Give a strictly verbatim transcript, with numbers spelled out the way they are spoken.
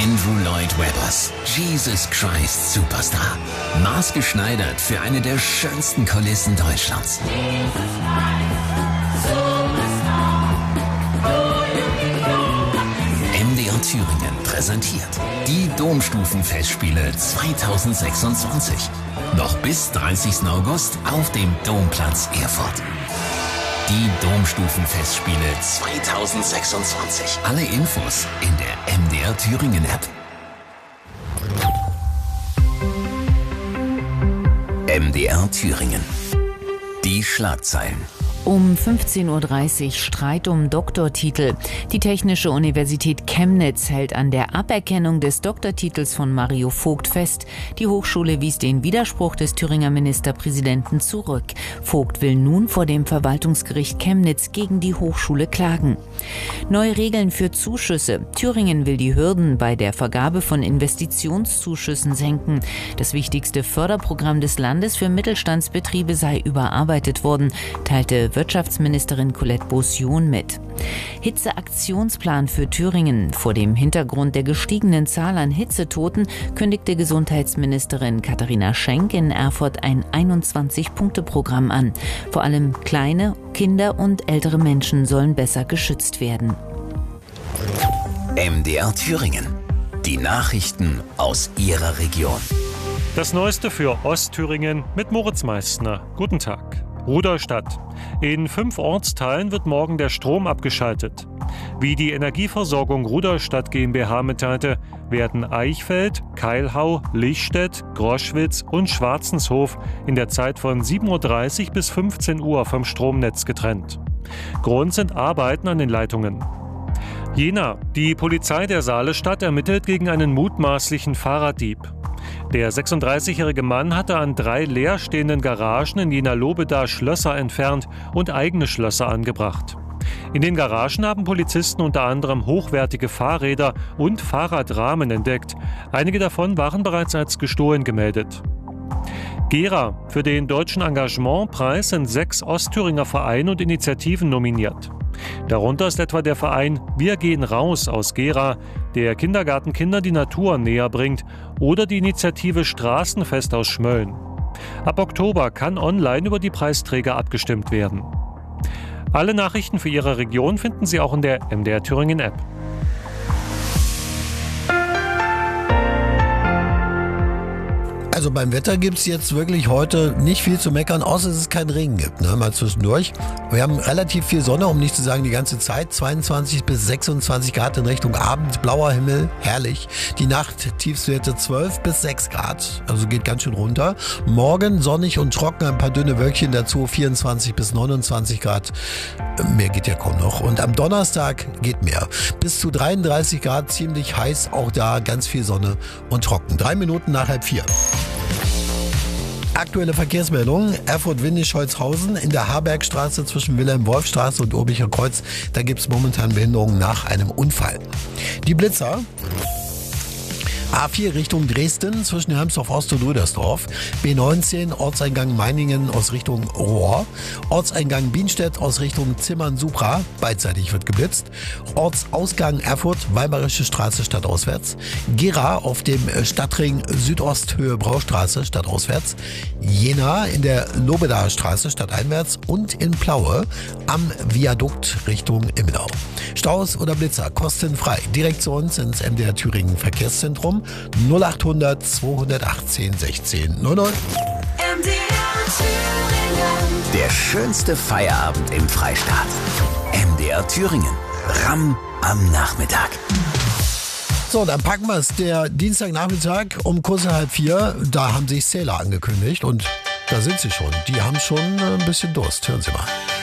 Andrew Lloyd Webbers Jesus Christ Superstar. Maßgeschneidert für eine der schönsten Kulissen Deutschlands. M D R Thüringen präsentiert die Domstufenfestspiele zweitausendsechsundzwanzig. Noch bis dreißigsten August auf dem Domplatz Erfurt. Die Domstufenfestspiele zweitausendsechsundzwanzig. Alle Infos in der M D R Thüringen App. M D R Thüringen. Die Schlagzeilen. Um fünfzehn Uhr dreißig Streit um Doktortitel. Die Technische Universität Chemnitz hält an der Aberkennung des Doktortitels von Mario Vogt fest. Die Hochschule wies den Widerspruch des Thüringer Ministerpräsidenten zurück. Vogt will nun vor dem Verwaltungsgericht Chemnitz gegen die Hochschule klagen. Neue Regeln für Zuschüsse. Thüringen will die Hürden bei der Vergabe von Investitionszuschüssen senken. Das wichtigste Förderprogramm des Landes für Mittelstandsbetriebe sei überarbeitet worden, teilte Wirtschaftsministerin Colette Beaussion mit. Hitzeaktionsplan für Thüringen. Vor dem Hintergrund der gestiegenen Zahl an Hitzetoten kündigte Gesundheitsministerin Katharina Schenk in Erfurt ein einundzwanzig-Punkte-Programm an. Vor allem kleine, Kinder und ältere Menschen sollen besser geschützt werden. M D R Thüringen. Die Nachrichten aus Ihrer Region. Das Neueste für Ostthüringen mit Moritz Meissner. Guten Tag. Rudolstadt. In fünf Ortsteilen wird morgen der Strom abgeschaltet. Wie die Energieversorgung Rudolstadt GmbH mitteilte, werden Eichfeld, Keilhau, Lichstädt, Groschwitz und Schwarzenshof in der Zeit von sieben Uhr dreißig bis fünfzehn Uhr vom Stromnetz getrennt. Grund sind Arbeiten an den Leitungen. Jena. Die Polizei der Saalestadt ermittelt gegen einen mutmaßlichen Fahrraddieb. Der sechsunddreißigjährige Mann hatte an drei leerstehenden Garagen in Jena-Lobeda Schlösser entfernt und eigene Schlösser angebracht. In den Garagen haben Polizisten unter anderem hochwertige Fahrräder und Fahrradrahmen entdeckt. Einige davon waren bereits als gestohlen gemeldet. Gera. Für den Deutschen Engagementpreis sind sechs Ostthüringer Vereine und Initiativen nominiert. Darunter ist etwa der Verein Wir gehen raus aus Gera, der Kindergartenkinder die Natur näher bringt, oder die Initiative Straßenfest aus Schmölln. Ab Oktober kann online über die Preisträger abgestimmt werden. Alle Nachrichten für Ihre Region finden Sie auch in der M D R Thüringen App. Also beim Wetter gibt es jetzt wirklich heute nicht viel zu meckern, außer dass es keinen Regen gibt, ne? Mal zwischendurch. Wir haben relativ viel Sonne, um nicht zu sagen die ganze Zeit. zweiundzwanzig bis sechsundzwanzig Grad in Richtung Abend, blauer Himmel, herrlich. Die Nacht Tiefstwerte zwölf bis sechs Grad, also geht ganz schön runter. Morgen sonnig und trocken, ein paar dünne Wölkchen dazu, vierundzwanzig bis neunundzwanzig Grad. Mehr geht ja kaum noch. Und am Donnerstag geht mehr. Bis zu dreiunddreißig Grad, ziemlich heiß, auch da ganz viel Sonne und trocken. Drei Minuten nach halb vier. Aktuelle Verkehrsmeldung, Erfurt-Windisch-Holzhausen in der Harbergstraße zwischen Wilhelm-Wolf-Straße und Urbicher Kreuz. Da gibt es momentan Behinderungen nach einem Unfall. Die Blitzer. A vier Richtung Dresden zwischen Hermsdorf Ost und Rüdersdorf. B neunzehn Ortseingang Meiningen aus Richtung Rohr. Ortseingang Bienstedt aus Richtung Zimmern-Supra. Beidseitig wird geblitzt. Ortsausgang Erfurt, Weimarische Straße stadtauswärts. Gera auf dem Stadtring Südosthöhe Braustraße stadtauswärts. Jena in der Lobedaer Straße stadteinwärts und in Plaue am Viadukt Richtung Immenau. Staus oder Blitzer kostenfrei. Direkt zu uns ins M D R Thüringen Verkehrszentrum null achthundert zweihundertachtzehn sechzehn null null. M D R Thüringen. Der schönste Feierabend im Freistaat. M D R Thüringen. Ramm am Nachmittag. So, dann packen wir es. Der Dienstagnachmittag um kurz nach halb vier. Da haben sich Sailor angekündigt und da sind sie schon. Die haben schon ein bisschen Durst. Hören Sie mal.